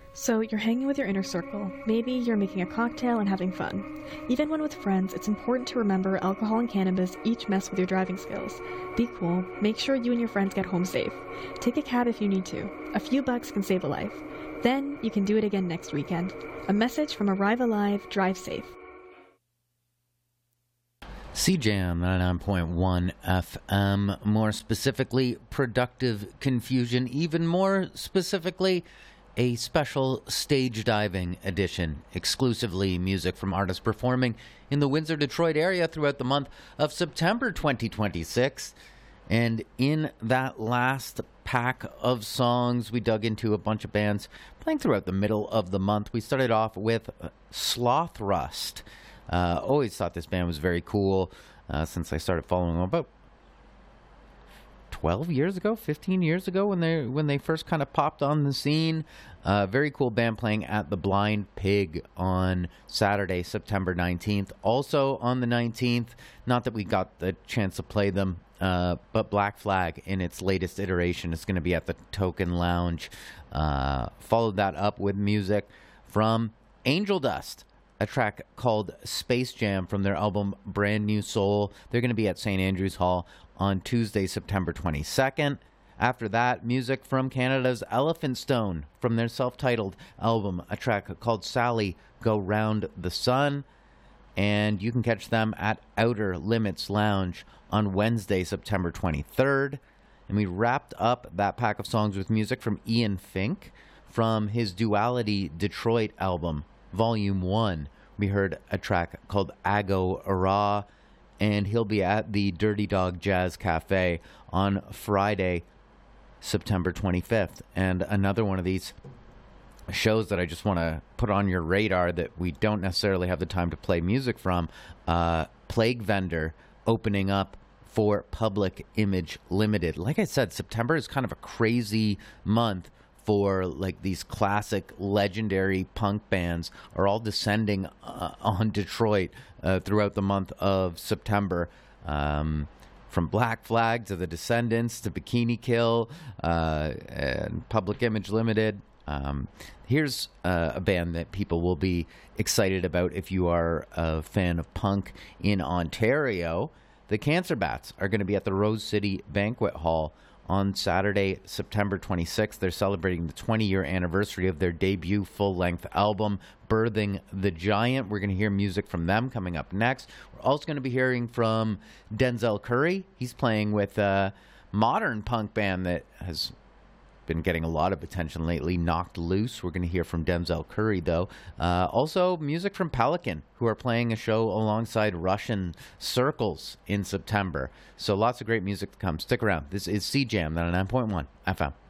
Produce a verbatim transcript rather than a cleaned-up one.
So you're hanging with your inner circle. Maybe you're making a cocktail and having fun. Even when with friends, it's important to remember alcohol and cannabis each mess with your driving skills. Be cool. Make sure you and your friends get home safe. Take a cab if you need to. A few bucks can save a life. Then you can do it again next weekend. A message from Arrive Alive, Drive Safe. C Jam ninety-nine point one F M, more specifically, Productive Confusion, even more specifically, a special stage diving edition, exclusively music from artists performing in the Windsor, Detroit area throughout the month of September twenty twenty-six. And in that last pack of songs, we dug into a bunch of bands playing throughout the middle of the month. We started off with Sloth Rust. Uh, always thought this band was very cool uh, since I started following them about twelve years ago, fifteen years ago when they when they first kind of popped on the scene. Uh, very cool band playing at the Blind Pig on Saturday, September nineteenth. Also on the nineteenth, not that we got the chance to play them, uh, but Black Flag in its latest iteration is going to be at the Token Lounge. Uh, followed that up with music from Angel Dust, a track called Space Jam from their album Brand New Soul. They're going to be at Saint Andrews Hall on Tuesday, September twenty-second. After that, music from Canada's Elephant Stone from their self-titled album, a track called Sally Go Round the Sun. And you can catch them at Outer Limits Lounge on Wednesday, September twenty-third. And we wrapped up that pack of songs with music from Ian Fink from his Duality Detroit album, Volume one. We heard a track called Ago Ara, and he'll be at the Dirty Dog Jazz Cafe on Friday, September twenty-fifth. And another one of these shows that I just want to put on your radar that we don't necessarily have the time to play music from, uh, Plague Vendor opening up for Public Image Limited. Like I said, September is kind of a crazy month for like these classic legendary punk bands are all descending uh, on Detroit uh, throughout the month of September. Um, from Black Flag to the Descendants to Bikini Kill uh, and Public Image Limited. Um, here's uh, a band that people will be excited about if you are a fan of punk in Ontario. The Cancer Bats are going to be at the Rose City Banquet Hall on Saturday, September twenty-sixth. They're celebrating the twenty-year anniversary of their debut full-length album, Birthing the Giant. We're going to hear music from them coming up next. We're also going to be hearing from Denzel Curry. He's playing with a modern punk band that has been getting a lot of attention lately, Knocked Loose. We're going to hear from Denzel Curry, though. Uh, also, music from Pelican, who are playing a show alongside Russian Circles in September. So lots of great music to come. Stick around. This is C Jam ninety-nine point one F M.